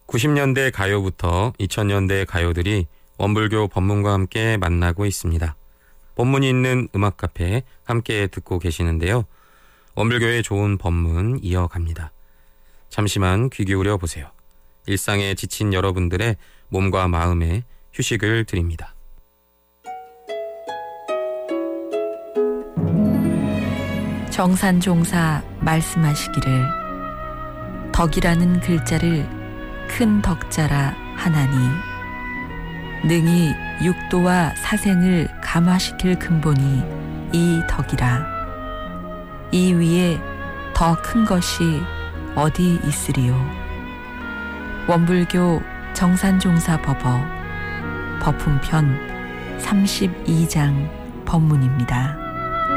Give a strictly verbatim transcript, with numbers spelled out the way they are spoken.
구십 년대 가요부터 이천 년대 가요들이 원불교 법문과 함께 만나고 있습니다. 법문이 있는 음악 카페 함께 듣고 계시는데요. 원불교의 좋은 법문 이어갑니다. 잠시만 귀 기울여 보세요. 일상에 지친 여러분들의 몸과 마음에 휴식을 드립니다. 정산종사 말씀하시기를 덕이라는 글자를 큰 덕자라 하나니 능히 육도와 사생을 감화시킬 근본이 이 덕이라. 이 위에 더 큰 것이 어디 있으리요. 원불교 정산종사 법어 법훈편 삼십이 장 법문입니다.